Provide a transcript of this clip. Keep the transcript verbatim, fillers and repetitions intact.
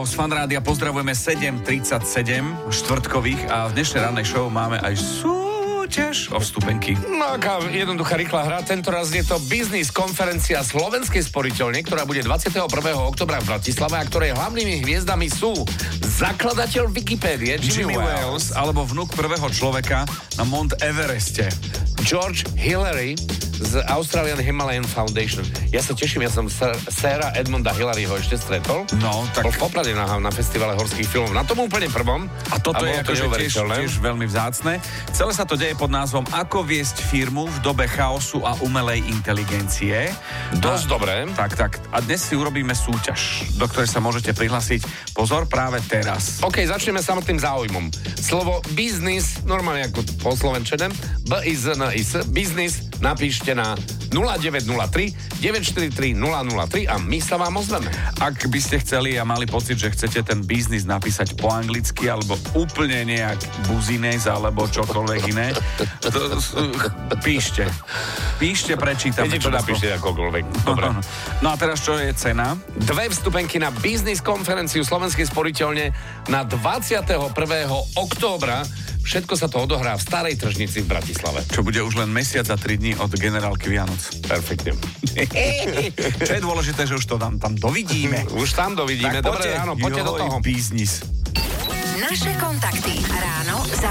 z Fanrádia pozdravujeme sedem tridsaťsedem štvrtkových a v dnešnej rannej show máme aj súťaž o vstupenky. No aká jednoduchá rýchla hra, tento raz je to biznis konferencia Slovenskej sporiteľne, ktorá bude dvadsiateho prvého októbra v Bratislave a ktorej hlavnými hviezdami sú zakladateľ Wikipédie Jimmy, Jimmy Wales, alebo vnuk prvého človeka na Mount Evereste. George Hillary z Australian Himalayan Foundation. Ja sa teším, ja som séra Edmunda Hillaryho ešte stretol. No, tak... Bol v Poprade na, na festivale horských filmov, na tom úplne prvom. A toto a je akože tiež, tiež veľmi vzácne. Celé sa to deje pod názvom Ako viesť firmu v dobe chaosu a umelej inteligencie. Dosť a, dobré. Tak, tak. A dnes si urobíme súťaž, do ktorej sa môžete prihlásiť. Pozor, práve teraz. OK, začneme samotným záujmom. Slovo biznis, normálne ako po slovenčenem, B I Z N I S, biznis, napíšte na nula deväť nula tri deväť štyri tri nula nula tri a my sa vám ozveme. Ak by ste chceli a mali pocit, že chcete ten biznis napísať po anglicky alebo úplne nejak buzines alebo čokoľvek iné, to, píšte. Píšte, prečítame. Viete, čo napíšte akokoľvek. Dobre. No, no a teraz čo je cena? Dve vstupenky na biznis konferenciu Slovenskej sporiteľne na dvadsiateho prvého októbra. Všetko sa to odohrá v Starej tržnici v Bratislave. Čo bude už len mesiac a tri dní od generálky Vianoc. Perfektne. Čo je dôležité, že už to tam, tam dovidíme. Už tam dovidíme. Tak dobre, poďte, ráno, poďte do toho. Biznis. Naše kontakty. Ráno za